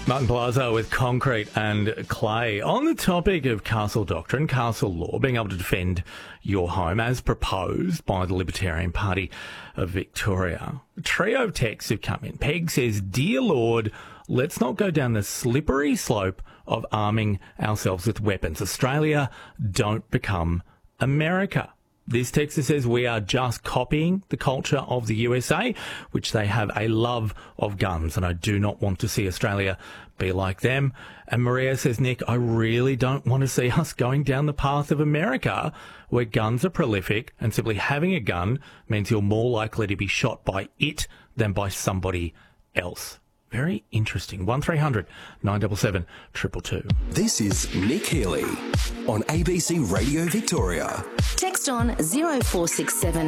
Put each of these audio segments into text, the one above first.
Martin Palazzo with Concrete and Clay. On the topic of castle doctrine, castle law, being able to defend your home as proposed by the Libertarian Party of Victoria. A trio of texts have come in. Peg says, "Dear Lord, let's not go down the slippery slope of arming ourselves with weapons. Australia, don't become America." This texter says we are just copying the culture of the USA, which they have a love of guns, and I do not want to see Australia be like them. And Maria says, "Nick, I really don't want to see us going down the path of America, where guns are prolific, and simply having a gun means you're more likely to be shot by it than by somebody else." Very interesting. 1300 977 222. This is Nick Healy on ABC Radio Victoria. Text on 0467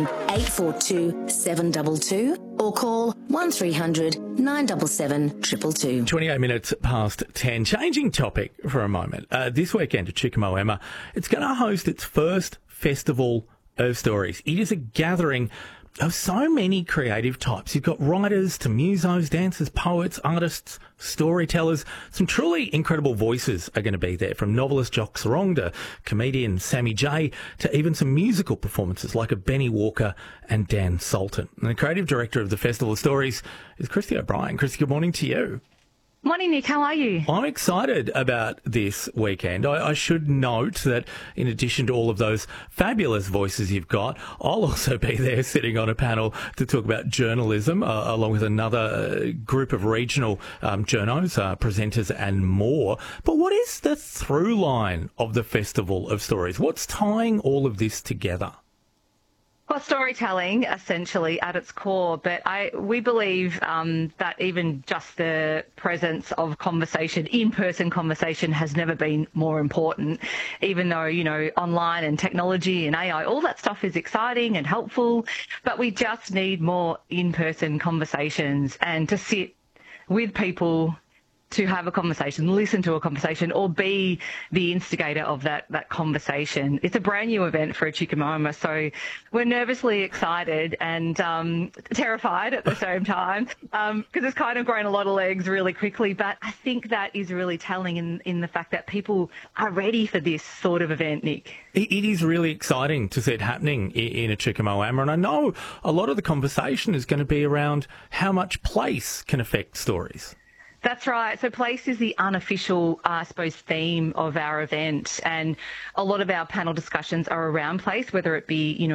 842 722 or call 1300 977 222. 28 minutes past 10. Changing topic for a moment. This weekend at Chickamoema, it's going to host its first Festival of Stories. It is a gathering of so many creative types. You've got writers to musos, dancers, poets, artists, storytellers. Some truly incredible voices are going to be there, from novelist Jock Sarong to comedian Sammy J to even some musical performances like a Benny Walker and Dan Sultan. And the creative director of the Festival of Stories is Christy O'Brien. Christy, good morning to you. Morning, Nick. How are you? I'm excited about this weekend. I should note that in addition to all of those fabulous voices you've got, I'll also be there sitting on a panel to talk about journalism, along with another group of regional journos, presenters and more. But what is the through line of the Festival of Stories? What's tying all of this together? Well, storytelling, essentially, at its core, but we believe that even just the presence of conversation, in-person conversation, has never been more important, even though, online and technology and AI, all that stuff is exciting and helpful, but we just need more in-person conversations and to sit with people to have a conversation, listen to a conversation, or be the instigator of that conversation. It's a brand new event for Chickamoema, so we're nervously excited and terrified at the same time, because it's kind of grown a lot of legs really quickly. But I think that is really telling in the fact that people are ready for this sort of event, Nick. It is really exciting to see it happening in a Chickamoema, and I know a lot of the conversation is going to be around how much place can affect stories. That's right. So place is the unofficial, theme of our event. And a lot of our panel discussions are around place, whether it be,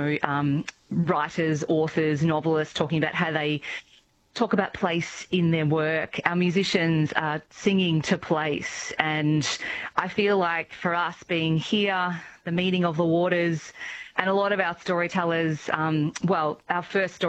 writers, authors, novelists talking about how they talk about place in their work. Our musicians are singing to place. And I feel like for us being here, the meeting of the waters, and a lot of our storytellers, our first story